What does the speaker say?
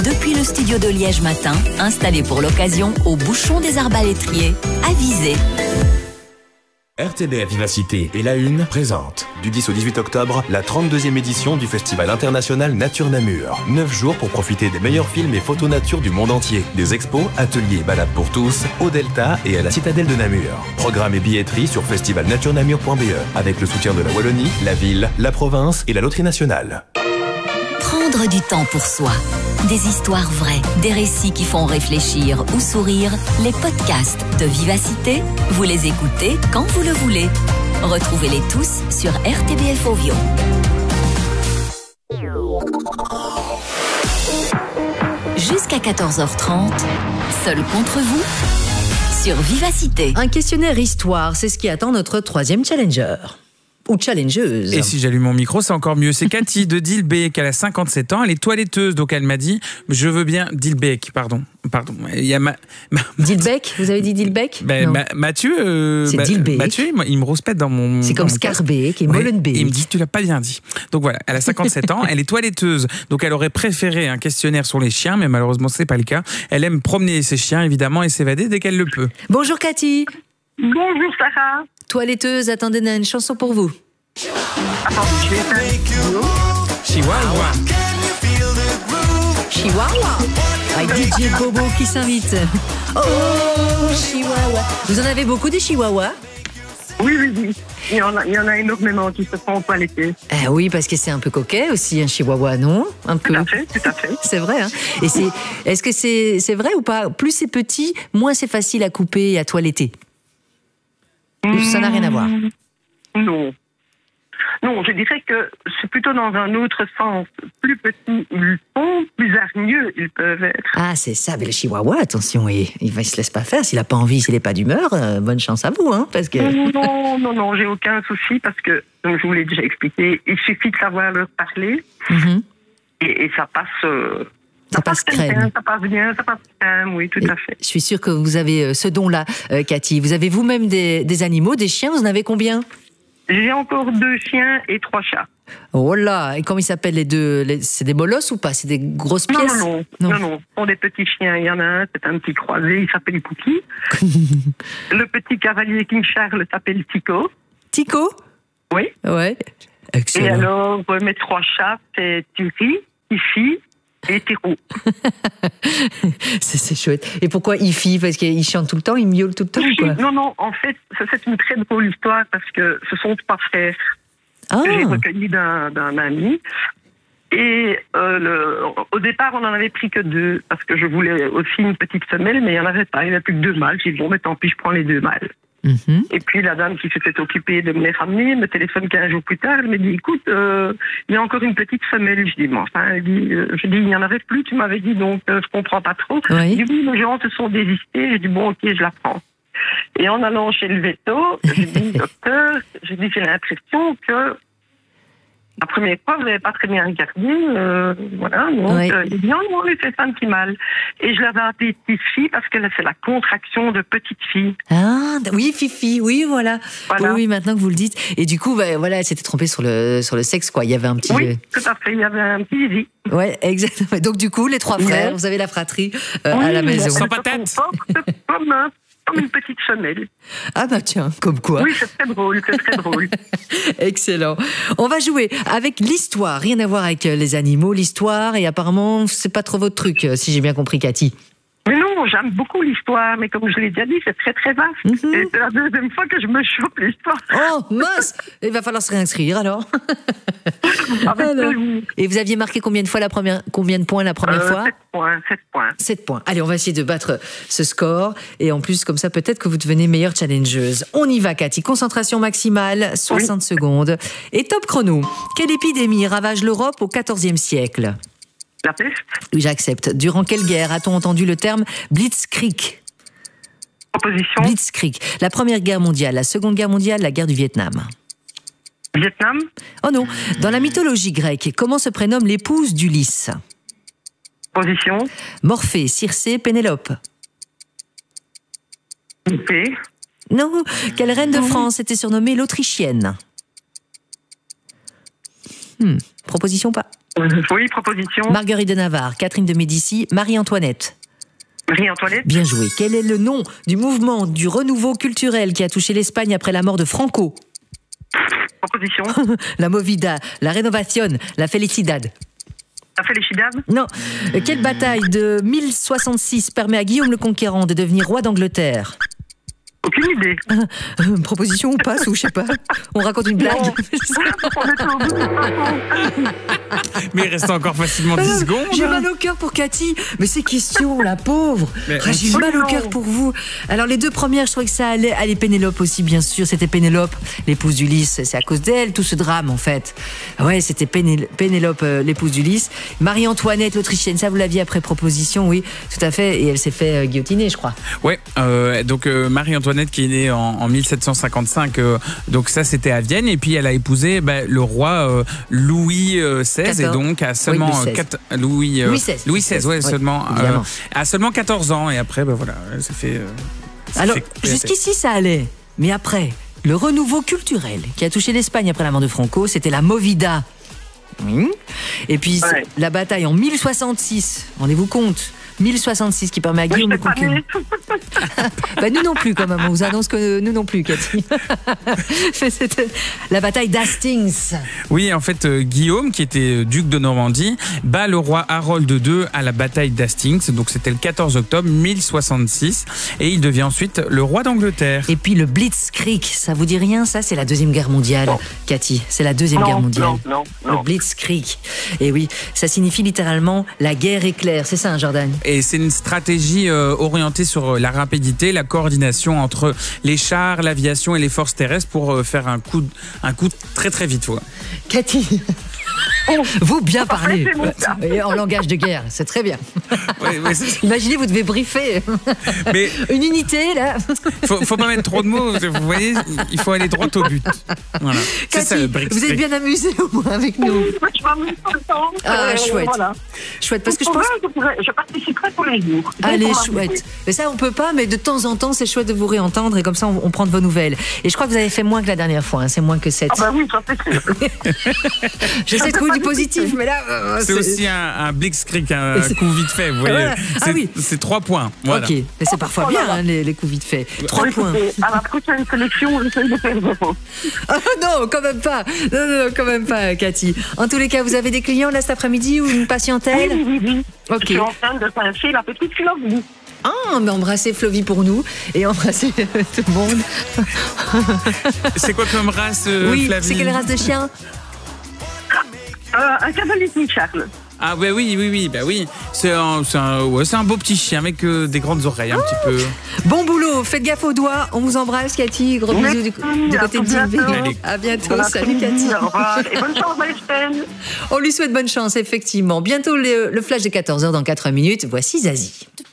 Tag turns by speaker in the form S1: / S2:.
S1: Depuis le studio de Liège Matin, installé pour l'occasion au bouchon des Arbalétriers, à Visé.
S2: RTBF Vivacité et La Une présente, du 10 au 18 octobre, la 32e édition du Festival international Nature Namur. 9 jours pour profiter des meilleurs films et photos nature du monde entier. Des expos, ateliers et balades pour tous, au Delta et à la citadelle de Namur. Programme et billetterie sur festivalnaturenamur.be, avec le soutien de la Wallonie, la ville, la province et la Loterie Nationale.
S1: Prendre du temps pour soi. Des histoires vraies, des récits qui font réfléchir ou sourire. Les podcasts de Vivacité, vous les écoutez quand vous le voulez. Retrouvez-les tous sur RTBF Ovio. Jusqu'à 14h30, seul contre vous, sur Vivacité.
S3: Un questionnaire histoire, c'est ce qui attend notre troisième challenger. Ou challengeuse.
S4: Et si j'allume mon micro, c'est encore mieux. C'est Cathy de Dilbeek, elle a 57 ans, elle est toiletteuse, donc elle m'a dit, je veux bien... Dilbeek, pardon. Il y a
S3: Dilbeek, vous avez dit Dilbeek?
S4: Mathieu,
S3: c'est Dilbeek.
S4: Mathieu, il me rouspète dans mon...
S3: C'est comme Scarbeek et Molenbeek.
S4: Il me dit, tu l'as pas bien dit. Donc voilà, elle a 57 ans, elle est toiletteuse, donc elle aurait préféré un questionnaire sur les chiens, mais malheureusement, c'est pas le cas. Elle aime promener ses chiens, évidemment, et s'évader dès qu'elle le peut.
S3: Bonjour Cathy.
S5: Bonjour Sarah.
S3: Toiletteuse, attendez, on a une chanson pour vous.
S5: Attends, je vais faire...
S4: Chihuahua.
S3: Chihuahua. Avec DJ Bobo qui s'invite. Oh, Chihuahua. Vous en avez beaucoup des Chihuahuas?
S5: Oui. Il y en a énormément qui se font toiletter.
S3: Oui, parce que c'est un peu coquet aussi, un Chihuahua, non? Un peu.
S5: Tout à fait.
S3: C'est vrai, hein? Et est-ce que c'est vrai ou pas? Plus c'est petit, moins c'est facile à couper et à toiletter. Ça n'a rien à voir.
S5: Non, je dirais que c'est plutôt dans un autre sens. Plus petits ils sont, plus hargneux ils peuvent être. Ah,
S3: c'est ça. Mais le Chihuahua, attention, il ne se laisse pas faire. S'il n'a pas envie, s'il n'est pas d'humeur, bonne chance à vous. Hein, parce que...
S5: Non, j'ai aucun souci parce que, comme je vous l'ai déjà expliqué, il suffit de savoir leur parler et ça passe...
S3: Ça passe crème.
S5: Ça passe bien, ça passe crème, oui, tout à fait.
S3: Je suis sûre que vous avez ce don-là, Cathy. Vous avez vous-même des animaux, des chiens, vous en avez combien?
S5: J'ai encore 2 chiens et 3 chats.
S3: Oh là, et comment ils s'appellent les deux? C'est des molosses ou pas? C'est des grosses pièces?
S5: Non. Ce sont des petits chiens. Il y en a un, c'est un petit croisé, il s'appelle Cookie. Le petit cavalier King Charles s'appelle Tico.
S3: Tico?
S5: Oui.
S3: Ouais. Excellent.
S5: Et alors, mes 3 chats, c'est Turi, Ifi et Tiro.
S3: C'est chouette. Et pourquoi Ifi? Parce qu'il chante tout le temps, il miaule tout le temps, quoi?
S5: Non, en fait, c'est une très drôle histoire parce que ce sont 3 frères que j'ai recueillis d'un ami. Et au départ, on n'en avait pris que 2 parce que je voulais aussi une petite femelle, mais il n'y en avait pas. Il n'y avait plus que 2 mâles. J'ai dit, bon, mais tant pis, je prends les 2 mâles. Et puis la dame qui s'était occupée de me les ramener me téléphone 15 jours plus tard. Elle me dit, écoute, il y a encore une petite femelle. Je dis, bon, enfin, je dis, il n'y en avait plus, tu m'avais dit, donc je comprends pas trop.
S3: Oui.
S5: Je dis, oui, les gens se sont désistés. J'ai dit, bon, ok, je la prends. Et en allant chez le veto, j'ai dit, docteur, j'ai l'impression que la première fois, vous n'avez pas très bien regardé, voilà. Donc, il dit, non, c'est un petit mal. Et je l'avais appelée petite fille parce que c'est la contraction de petite fille.
S3: Ah, oui, Fifi, oui, voilà. Oui, maintenant que vous le dites. Et du coup, voilà, elle s'était trompée sur le sexe, quoi. Il y avait un petit...
S5: Oui, tout à fait, il y avait un petit zizi.
S3: Ouais, exactement. Donc, du coup, les 3 frères, vous avez la fratrie à la maison.
S4: Sans patate.
S5: Comme une petite femelle.
S3: Ah bah tiens, comme quoi.
S5: Oui, c'est très drôle.
S3: Excellent. On va jouer avec l'histoire. Rien à voir avec les animaux, l'histoire. Et apparemment, c'est pas trop votre truc, si j'ai bien compris, Cathy.
S5: Mais non, j'aime beaucoup l'histoire, mais comme je l'ai déjà dit, c'est très très vaste. Et c'est la 2e fois que je me chope l'histoire.
S3: Oh, mince! Il va falloir se réinscrire alors. Et vous aviez marqué combien de points la première fois?
S5: 7 points.
S3: 7 points. Allez, on va essayer de battre ce score. Et en plus, comme ça, peut-être que vous devenez meilleure challengeuse. On y va, Cathy. Concentration maximale, 60 secondes. Et top chrono. Quelle épidémie ravage l'Europe au XIVe siècle?
S5: La peste?
S3: Oui, j'accepte. Durant quelle guerre a-t-on entendu le terme Blitzkrieg?
S5: Proposition?
S3: Blitzkrieg. La Première Guerre mondiale, la Seconde Guerre mondiale, la guerre du Vietnam.
S5: Vietnam?
S3: Oh non. Dans la mythologie grecque, comment se prénomme l'épouse d'Ulysse?
S5: Position?
S3: Morphée, Circé, Pénélope.
S5: P.
S3: Non. Quelle reine de France était surnommée l'Autrichienne? Proposition pas.
S5: Oui, proposition.
S3: Marguerite de Navarre, Catherine de Médicis, Marie-Antoinette.
S5: Marie-Antoinette.
S3: Bien joué. Quel est le nom du mouvement du renouveau culturel qui a touché l'Espagne après la mort de Franco?
S5: Proposition.
S3: La Movida, la Renovación, la Felicidad.
S5: La Felicidad.
S3: Non. Quelle bataille de 1066 permet à Guillaume le Conquérant de devenir roi d'Angleterre?
S5: Aucune idée.
S3: Proposition, on passe ou je sais pas. On raconte une blague.
S4: Mais il reste encore facilement 10 secondes.
S3: J'ai mal au cœur pour Cathy. Mais ces questions, la pauvre. J'ai mal au cœur pour vous. Alors les deux premières, je trouvais que ça allait. Allez, Pénélope aussi, bien sûr. C'était Pénélope, l'épouse d'Ulysse. C'est à cause d'elle, tout ce drame, en fait. Ouais, c'était Pénélope, l'épouse d'Ulysse. Marie-Antoinette, l'Autrichienne. Ça, vous l'aviez après proposition, oui, tout à fait. Et elle s'est fait guillotiner, je crois.
S4: Ouais, donc Marie-Antoinette qui est née en 1755, donc ça c'était à Vienne, et puis elle a épousé le roi Louis XVI, et donc à seulement
S3: Louis XVI,
S4: ouais, seulement à seulement 14 ans, et après voilà, elle s'est fait.
S3: Alors jusqu'ici ça allait, mais après le renouveau culturel qui a touché l'Espagne après la mort de Franco, c'était la Movida. Et puis la bataille en 1066, rendez-vous compte, 1066 qui permet à Guillaume de Conquérant. Nous non plus, quand même. On vous annonce que nous non plus, Cathy. C'était la bataille d'Hastings.
S4: Oui, en fait, Guillaume, qui était duc de Normandie, bat le roi Harold II à la bataille d'Hastings. Donc c'était le 14 octobre 1066. Et il devient ensuite le roi d'Angleterre.
S3: Et puis le Blitzkrieg, ça vous dit rien? Ça, c'est la Deuxième Guerre mondiale, Cathy. C'est la Deuxième Guerre mondiale.
S5: Non.
S3: Le Blitzkrieg. Et oui, ça signifie littéralement la guerre éclair. C'est ça, Jordan?
S4: Et c'est une stratégie orientée sur la rapidité, la coordination entre les chars, l'aviation et les forces terrestres pour faire un coup très très vite. Ouais.
S3: Cathy, vous bien parlez en langage de guerre, c'est très bien. Imaginez, vous devez briefer une unité là.
S4: Faut pas mettre trop de mots, vous voyez, il faut aller droit au but. Voilà.
S3: Cathy, ça, vous êtes bien amusé au moins avec nous.
S5: Je m'amuse tout le temps.
S3: Chouette.
S5: Voilà.
S3: Chouette, parce que je
S5: participerai tous les jours.
S3: Allez, chouette. Mais ça, on peut pas, mais de temps en temps, c'est chouette de vous réentendre et comme ça, on prend de vos nouvelles. Et je crois que vous avez fait moins que la dernière fois, hein. C'est moins que 7.
S5: Ah oui, ça fait sûr.
S3: J'essaie de trouver du positif, mais là...
S4: c'est aussi un blitzkrieg, un coup vite fait, vous voyez.
S3: Voilà.
S4: C'est 3 points. Voilà.
S3: Ok, mais c'est parfois bien, hein, les coups vite fait. 3 points.
S5: À la prochaine sélection, j'essaie de faire zéro.
S3: Non, quand même pas. Non, quand même pas, Cathy. En tous les cas, vous avez des clients là cet après-midi ou une patientèle?
S5: Oui.
S3: Ok.
S5: Je suis en train de pincer la petite Flovie.
S3: Ah, mais embrassez Flovie pour nous et embrassez tout le monde.
S4: C'est quoi comme race,
S3: oui,
S4: Flavie?
S3: C'est quelle race de chien?
S5: Un cavalier Charles.
S4: Ah oui. C'est un beau petit chien avec des grandes oreilles, un petit peu.
S3: Bon boulot, faites gaffe aux doigts. On vous embrasse, Cathy. Gros bisous du côté de Jimmy. À bientôt. Salut, Cathy.
S5: Au revoir. Et bonne chance, Estelle.
S3: On lui souhaite bonne chance, effectivement. Bientôt le flash de 14h dans 4 minutes. Voici Zazie.